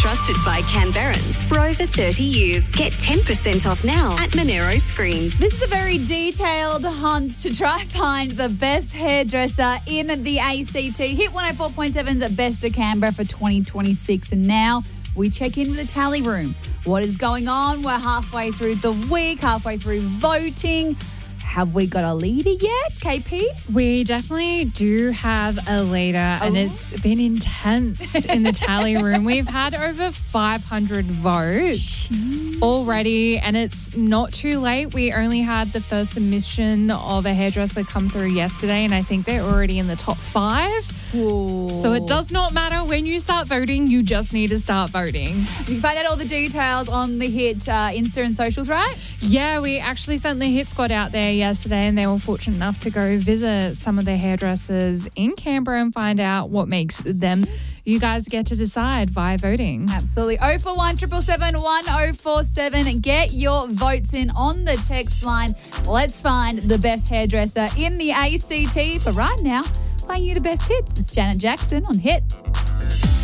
Trusted by Canberrans for over 30 years. Get 10% off now at Monero Screens. This is a very detailed hunt to try find the best hairdresser in the ACT. Hit 104.7's Best of Canberra for 2026. And now we check in with the tally room. What is going on? We're halfway through the week, halfway through voting. Have we got a leader yet, KP? We definitely do have a leader, and it's been intense in the tally room. We've had over 500 votes already, and it's not too late. We only had the first submission of a hairdresser come through yesterday, and I think they're already in the top 5. Ooh. So it does not matter when you start voting, you just need to start voting. You can find out all the details on the Hit Insta and socials, right? Yeah, we actually sent the Hit Squad out there yesterday, and they were fortunate enough to go visit some of the hairdressers in Canberra and find out what makes them. You guys get to decide via voting. Absolutely. 041 777 1047. Get your votes in on the text line. Let's find the best hairdresser in the ACT. But right now, playing you the best hits. It's Janet Jackson on Hit.